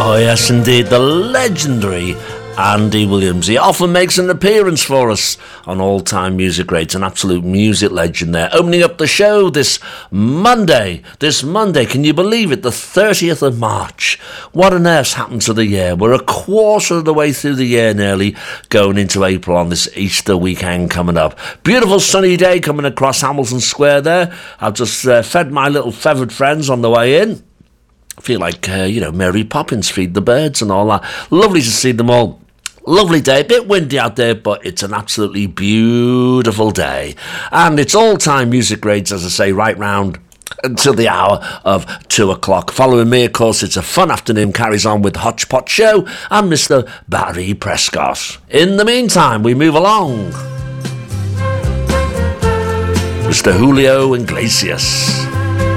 Oh, yes, indeed, the legendary Andy Williams. He often makes an appearance for us on All Time Music Rates, an absolute music legend there. Opening up the show this Monday, can you believe it, the 30th of March? What on earth's happened to the year? We're a quarter of the way through the year nearly, going into April on this Easter weekend coming up. Beautiful sunny day coming across Hamilton Square there. I've just fed my little feathered friends on the way in. I feel like, Mary Poppins, feed the birds and all that. Lovely to see them all. Lovely day, a bit windy out there, but it's an absolutely beautiful day. And it's all-time music grades, as I say, right round until the hour of 2 o'clock. Following me, of course, it's a fun afternoon, carries on with Hodgepodge Show and Mr. Barry Prescott. In the meantime, we move along. Mr. Julio Iglesias.